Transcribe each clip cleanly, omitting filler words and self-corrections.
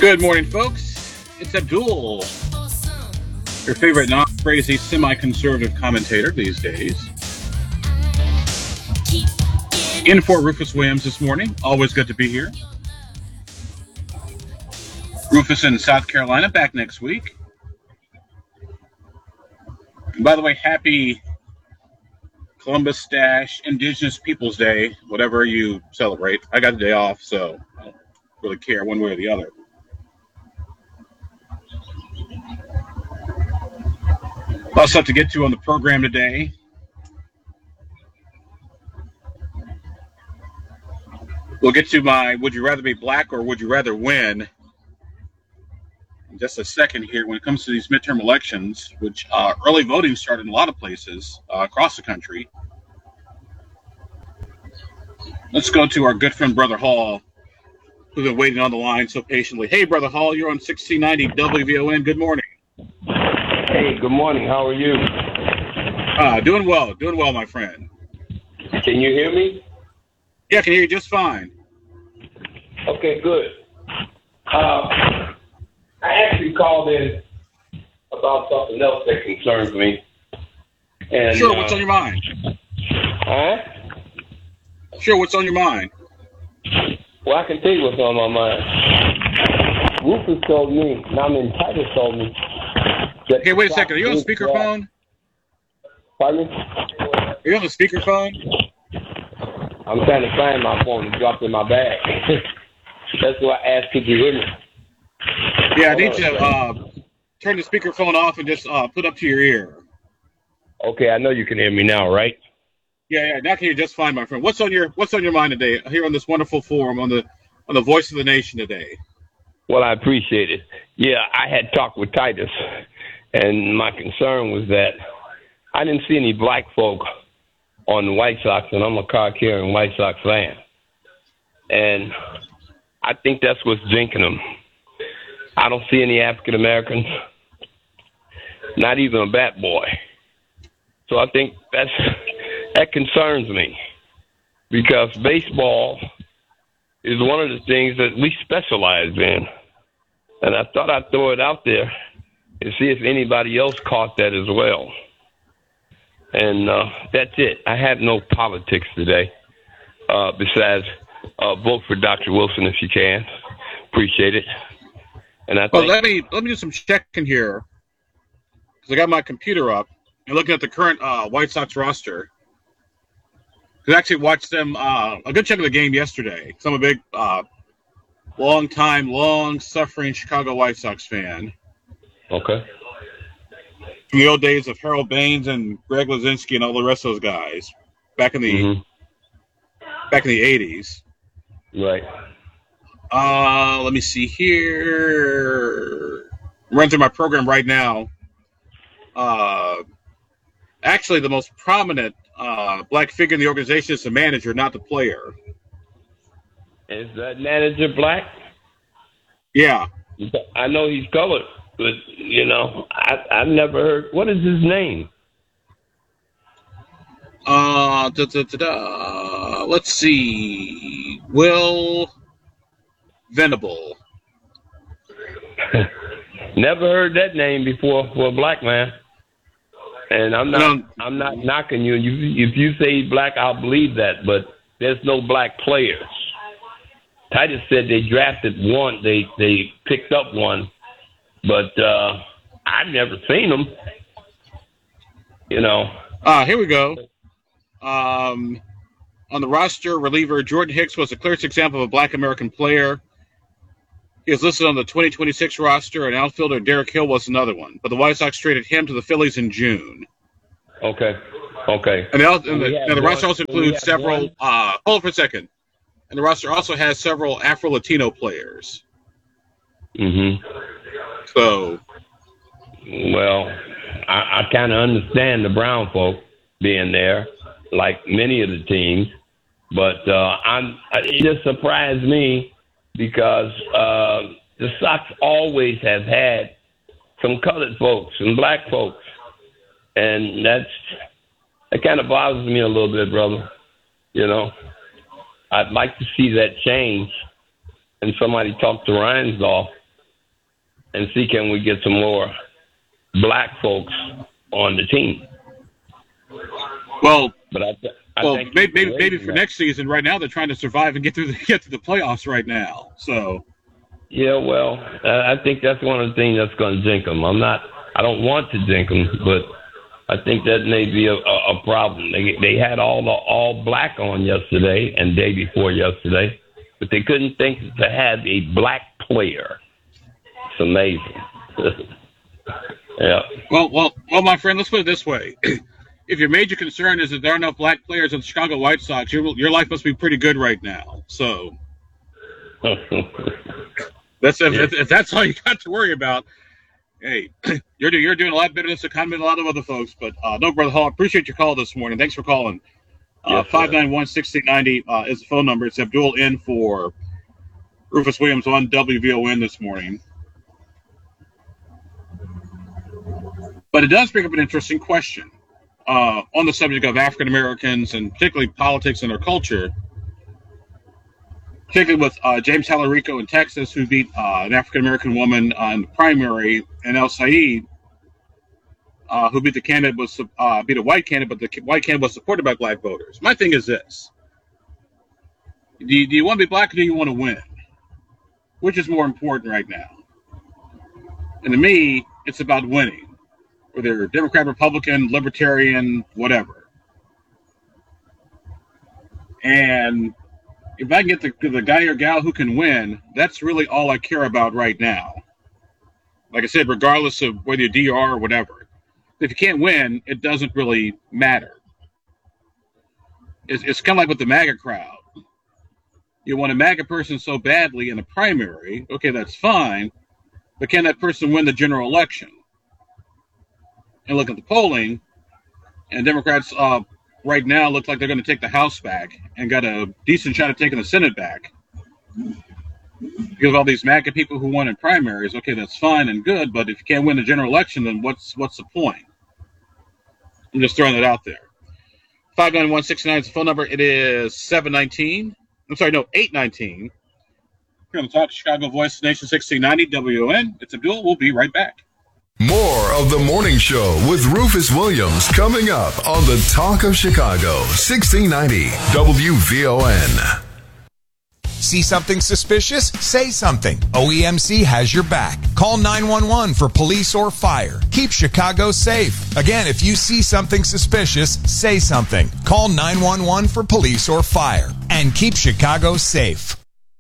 Good morning, folks. It's Abdul, your favorite non-crazy, semi-conservative commentator these days. In for Rufus Williams this morning. Always good to be here. Rufus in South Carolina, back next week. And by the way, happy Columbus Indigenous Peoples Day, whatever you celebrate. I got the day off, so I don't really care one way or the other. Lots of stuff to get to on the program today. We'll get to my would you rather be black or would you rather win in just a second here when it comes to these midterm elections, which early voting started in a lot of places across the country. Let's go to our good friend, Brother Hall, who's been waiting on the line so patiently. Hey, Brother Hall, you're on 1690 WVON. Good morning. Hey, good morning. How are you? Doing well, my friend. Can you hear me? Yeah, I can hear you just fine. Okay, good. I actually called in about something else that concerns me. And, sure, what's on your mind? Huh? Sure, what's on your mind? Well, I can tell you what's on my mind. Rufus told me, Titus told me. Okay, wait a second. Are you on speakerphone? Pardon me? Are you on the speakerphone? I'm trying to find my phone. It dropped in my bag. That's why I asked, could you hear me? Yeah, I need to turn the speakerphone off and just put up to your ear. Okay, I know you can hear me now, right? Yeah, now I can hear you just fine, my friend. What's on your mind today here on this wonderful forum on the Voice of the Nation today? Well, I appreciate it. Yeah, I had talked with Titus, and my concern was that I didn't see any black folk on the White Sox, and I'm a card-carrying White Sox fan. And I think that's what's jinxing them. I don't see any African Americans, not even a bat boy. So I think that concerns me, because baseball is one of the things that we specialize in. And I thought I'd throw it out there and see if anybody else caught that as well. And that's it. I have no politics today, besides vote for Dr. Wilson if you can. Appreciate it. And let me do some checking here, because I got my computer up and looking at the current White Sox roster. I actually watched them a good chunk of the game yesterday. So I'm a big, long-suffering Chicago White Sox fan. Okay. From the old days of Harold Baines and Greg Lazinski and all the rest of those guys back in the 80s. Right. Let me see here. I'm running through my program right now. Actually, the most prominent black figure in the organization is the manager, not the player. Is that manager black? Yeah. I know he's colored, but, I've never heard. What is his name? Let's see. Will Venable. Never heard that name before for a black man. And I'm not knocking you. If you say he's black, I'll believe that. But there's no black players. Titus said they drafted one. They picked up one, but I've never seen them. Here we go. On the roster, reliever Jordan Hicks was the clearest example of a black American player. He is listed on the 2026 roster, and outfielder Derek Hill was another one. But the White Sox traded him to the Phillies in June. Okay. And the roster also includes several. Hold on for a second. And the roster also has several Afro-Latino players. Mm-hmm. So. Well, I kind of understand the brown folk being there, like many of the teams. But it just surprised me because the Sox always have had some colored folks and black folks. And that kind of bothers me a little bit, brother. I'd like to see that change. And somebody talk to Reinsdorf and see can we get some more black folks on the team. Well, but I think maybe for next season. Right now, they're trying to survive and get to the playoffs right now. So, yeah, well, I think that's one of the things that's going to jinx them. I don't want to jinx them, but I think that may be a problem. They had all black on yesterday and day before yesterday, but they couldn't think to have a black player. It's amazing. Yeah. Well, my friend, let's put it this way. If your major concern is that there are enough black players on the Chicago White Sox, your life must be pretty good right now. So if that's all you got to worry about, hey, you're doing a lot better than Secondman and a lot of other folks. But no, Brother Hall, appreciate your call this morning. Thanks for calling. 591-6090 is the phone number. It's Abdul in for Rufus Williams on WVON this morning. But it does bring up an interesting question on the subject of African Americans and particularly politics and their culture, particularly with James Talarico in Texas, who beat an African American woman in the primary, and El Said, who beat a white candidate, but the white candidate was supported by black voters. My thing is this: do you want to be black or do you want to win? Which is more important right now? And to me, it's about winning. Whether you're Democrat, Republican, Libertarian, whatever. And if I can get the guy or gal who can win, that's really all I care about right now. Like I said, regardless of whether you're DR or whatever. If you can't win, it doesn't really matter. It's kind of like with the MAGA crowd. You want a MAGA person so badly in a primary, okay, that's fine, but can that person win the general election? And look at the polling, and Democrats right now look like they're going to take the House back and got a decent shot at taking the Senate back. Because of all these MAGA people who won in primaries, okay, that's fine and good, but if you can't win the general election, then what's the point? I'm just throwing that out there. 591-69 is the phone number. It is 819. You're going to talk Chicago Voice Nation 1690 WON. It's Abdul. We'll be right back. More of the morning show with Rufus Williams coming up on the Talk of Chicago, 1690 WVON. See something suspicious? Say something. OEMC has your back. Call 911 for police or fire. Keep Chicago safe. Again, if you see something suspicious, say something. Call 911 for police or fire. And keep Chicago safe.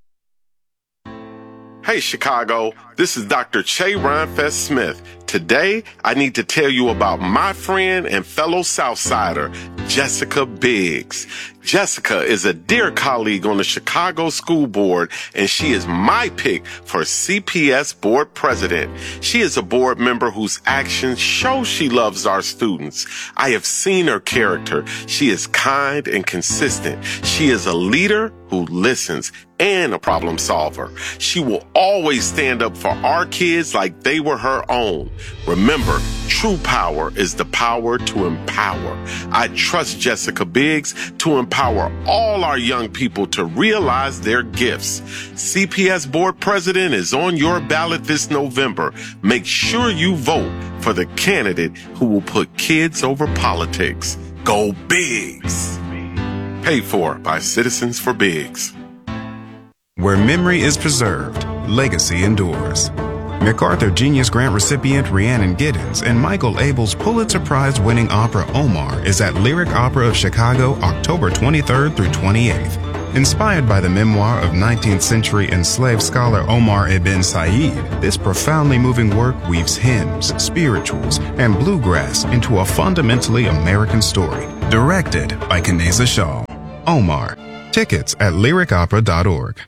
Hey, Chicago. This is Dr. Che Rhinefest Smith. Today, I need to tell you about my friend and fellow Southsider, Jessica Biggs. Jessica is a dear colleague on the Chicago School Board, and she is my pick for CPS Board President. She is a board member whose actions show she loves our students. I have seen her character. She is kind and consistent. She is a leader who listens and a problem solver. She will always stand up for our kids like they were her own. Remember, true power is the power to empower. I trust Jessica Biggs to empower all our young people to realize their gifts. CPS Board President is on your ballot this November. Make sure you vote for the candidate who will put kids over politics. Go Biggs! Paid for by Citizens for Biggs. Where memory is preserved, legacy endures. MacArthur Genius Grant recipient Rhiannon Giddens and Michael Abel's Pulitzer Prize-winning opera Omar is at Lyric Opera of Chicago October 23rd through 28th. Inspired by the memoir of 19th century enslaved scholar Omar Ibn Said, this profoundly moving work weaves hymns, spirituals, and bluegrass into a fundamentally American story. Directed by Kaneza Shaw. Omar. Tickets at lyricopera.org.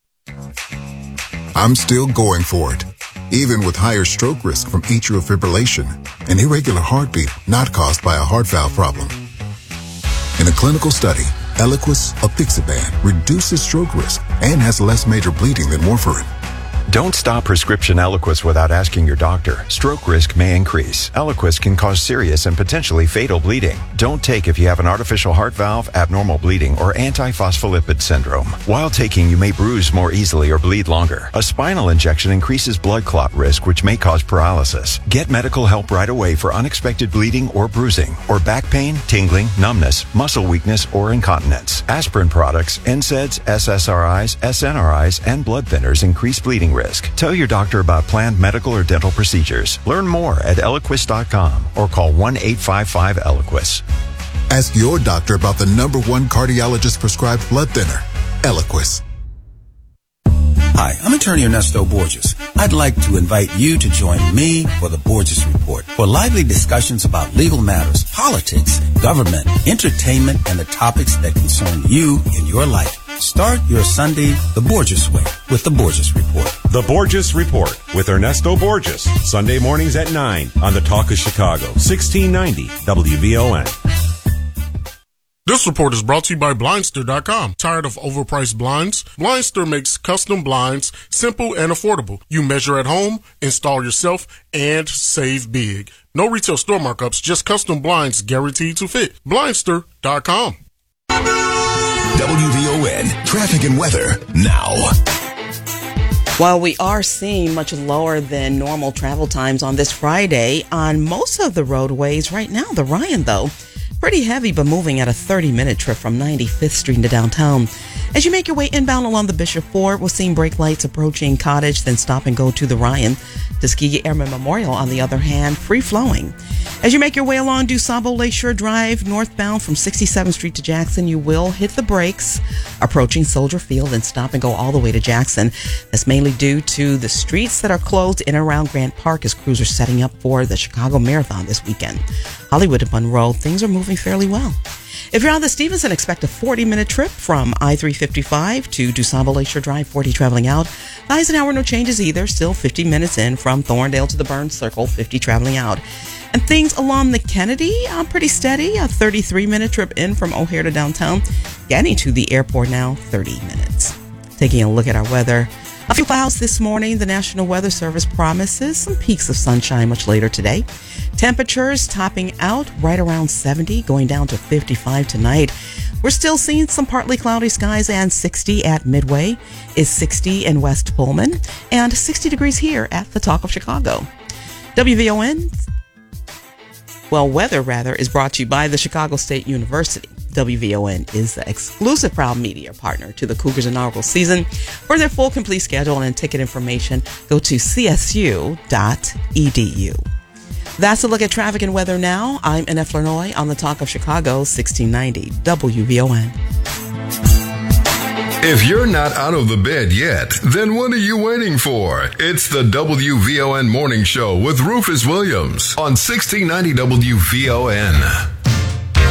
I'm still going for it. Even with higher stroke risk from atrial fibrillation, an irregular heartbeat not caused by a heart valve problem. In a clinical study, Eliquis apixaban reduces stroke risk and has less major bleeding than warfarin. Don't stop prescription Eliquis without asking your doctor. Stroke risk may increase. Eliquis can cause serious and potentially fatal bleeding. Don't take if you have an artificial heart valve, abnormal bleeding, or antiphospholipid syndrome. While taking, you may bruise more easily or bleed longer. A spinal injection increases blood clot risk, which may cause paralysis. Get medical help right away for unexpected bleeding or bruising, or back pain, tingling, numbness, muscle weakness, or incontinence. Aspirin products, NSAIDs, SSRIs, SNRIs, and blood thinners increase bleeding risk. Tell your doctor about planned medical or dental procedures. Learn more at Eliquis.com or call 1-855-ELIQUIS. Ask your doctor about the #1 cardiologist prescribed blood thinner, Eliquis. Hi, I'm attorney Ernesto Borges. I'd like to invite you to join me for the Borges Report for lively discussions about legal matters, politics, government, entertainment, and the topics that concern you in your life. Start your Sunday the Borges way with the Borges Report. The Borges Report with Ernesto Borges, Sunday mornings at 9 on the Talk of Chicago, 1690 WVON. This report is brought to you by Blindster.com. Tired of overpriced blinds? Blindster makes custom blinds simple and affordable. You measure at home, install yourself, and save big. No retail store markups, just custom blinds guaranteed to fit. Blindster.com. WVON traffic and weather now. While we are seeing much lower than normal travel times on this Friday on most of the roadways right now, the Ryan, though, pretty heavy, but moving at a 30-minute trip from 95th Street into downtown. As you make your way inbound along the Bishop Ford, we're seeing brake lights approaching Cottage, then stop and go to the Ryan. Tuskegee Airmen Memorial, on the other hand, free-flowing. As you make your way along DuSable Lakeshore Drive, northbound from 67th Street to Jackson, you will hit the brakes, approaching Soldier Field, and stop and go all the way to Jackson. That's mainly due to the streets that are closed in and around Grant Park as crews are setting up for the Chicago Marathon this weekend. Hollywood and Monroe, things are moving fairly well. If you're on the Stevenson, expect a 40-minute trip from I-355 to DuSable Lakeshore Drive, 40 traveling out. The Eisenhower, no changes either, still 50 minutes in from Thorndale to the Burns Circle, 50 traveling out. And things along the Kennedy are pretty steady, a 33-minute trip in from O'Hare to downtown. Getting to the airport now, 30 minutes. Taking a look at our weather. A few clouds this morning. The National Weather Service promises some peaks of sunshine much later today. Temperatures topping out right around 70, going down to 55 tonight. We're still seeing some partly cloudy skies, and 60 at Midway is 60 in West Pullman and 60 degrees here at the Talk of Chicago. WVON, weather is brought to you by the Chicago State University. WVON is the exclusive proud media partner to the Cougars inaugural season. For their full complete schedule and ticket information, go to csu.edu. That's a look at traffic and weather now. I'm Annette Flournoy on the Talk of Chicago, 1690 WVON. If you're not out of the bed yet, then what are you waiting for? It's the WVON Morning Show with Rufus Williams on 1690 WVON.